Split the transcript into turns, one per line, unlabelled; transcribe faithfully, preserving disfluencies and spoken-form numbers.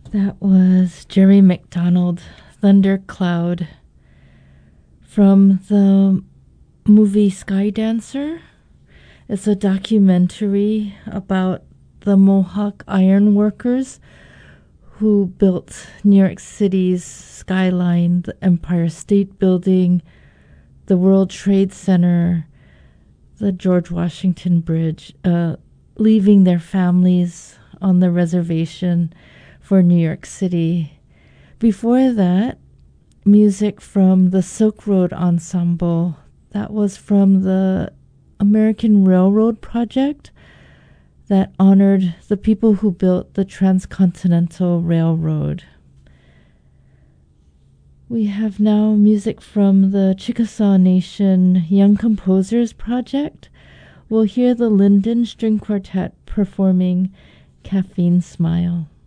That was Jerry McDonald, Thundercloud, from the movie Sky Dancer. It's a documentary about the Mohawk iron workers who built New York City's skyline, the Empire State Building, the World Trade Center, the George Washington Bridge, uh, leaving their families on the reservation for New York City. Before that, music from the Silk Road Ensemble. That was from the American Railroad Project that honored the people who built the Transcontinental Railroad. We have now music from the Chickasaw Nation Young Composers Project. We'll hear the Linden String Quartet performing Caffeine Smile.